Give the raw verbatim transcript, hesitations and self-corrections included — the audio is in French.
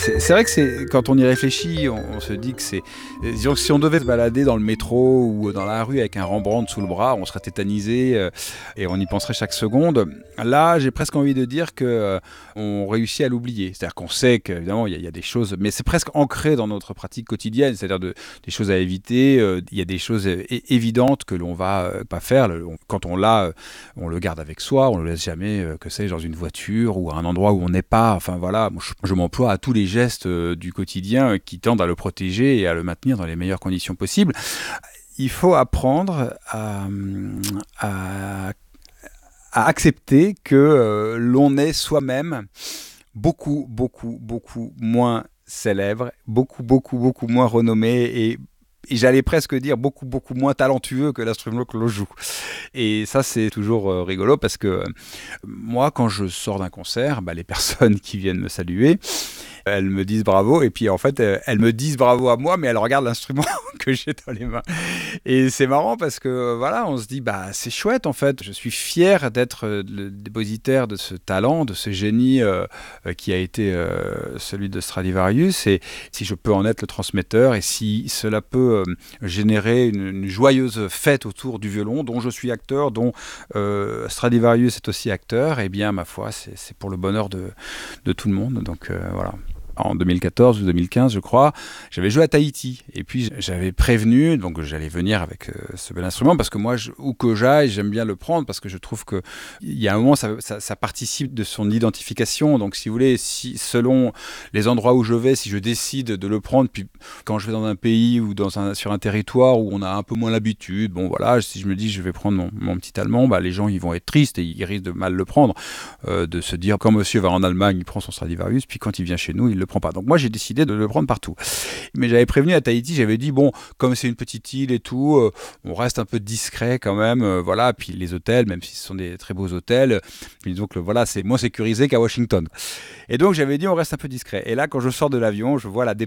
C'est, c'est vrai que c'est, quand on y réfléchit, on, on se dit que c'est... Disons que si on devait se balader dans le métro ou dans la rue avec un Rembrandt sous le bras, on serait tétanisé euh, et on y penserait chaque seconde. Là, j'ai presque envie de dire qu'on euh, réussit à l'oublier. C'est-à-dire qu'on sait qu'évidemment, il y, y a des choses... Mais c'est presque ancré dans notre pratique quotidienne, c'est-à-dire de, des choses à éviter. Euh, il y a des choses é- évidentes que l'on va euh, pas faire. Le, on, quand on l'a, euh, on le garde avec soi, on le laisse jamais, euh, que sais-je, dans une voiture ou à un endroit où on n'est pas. Enfin voilà, je, je m'emploie à tous les gestes euh, du quotidien qui tendent à le protéger et à le maintenir dans les meilleures conditions possibles. Il faut apprendre à, à, à accepter que euh, l'on est soi-même beaucoup, beaucoup, beaucoup moins célèbre, beaucoup, beaucoup, beaucoup moins renommé et Et j'allais presque dire beaucoup, beaucoup moins talentueux que l'instrument que l'on joue. Et ça, c'est toujours euh, rigolo parce que euh, moi, quand je sors d'un concert, bah, les personnes qui viennent me saluer, elles me disent bravo. Et puis, en fait, euh, elles me disent bravo à moi, mais elles regardent l'instrument que j'ai dans les mains. Et c'est marrant parce que, euh, voilà, on se dit, bah, c'est chouette, en fait. Je suis fier d'être euh, le dépositaire de ce talent, de ce génie euh, euh, qui a été euh, celui de Stradivarius. Et si je peux en être le transmetteur et si cela peut euh, générer une, une joyeuse fête autour du violon dont je suis acteur, dont euh, Stradivarius est aussi acteur, et eh bien ma foi c'est, c'est pour le bonheur de, de tout le monde. Donc euh, voilà. En deux mille quatorze ou deux mille quinze, je crois, j'avais joué à Tahiti. Et puis, j'avais prévenu, donc j'allais venir avec euh, ce bel instrument, parce que moi, je, où que j'aille, j'aime bien le prendre, parce que je trouve qu'il y a un moment, ça, ça, ça participe de son identification. Donc, si vous voulez, si, selon les endroits où je vais, si je décide de le prendre, puis quand je vais dans un pays ou dans un, sur un territoire où on a un peu moins l'habitude, bon voilà, si je me dis je vais prendre mon, mon petit allemand, bah, les gens ils vont être tristes et ils risquent de mal le prendre, euh, de se dire, quand monsieur va en Allemagne, il prend son Stradivarius, puis quand il vient chez nous, il le prend pas. Donc moi j'ai décidé de le prendre partout. Mais j'avais prévenu à Tahiti, j'avais dit bon, comme c'est une petite île et tout, euh, on reste un peu discret quand même, euh, voilà. Puis les hôtels, même si ce sont des très beaux hôtels, disons que voilà, c'est moins sécurisé qu'à Washington. Et donc j'avais dit on reste un peu discret. Et là quand je sors de l'avion, je vois la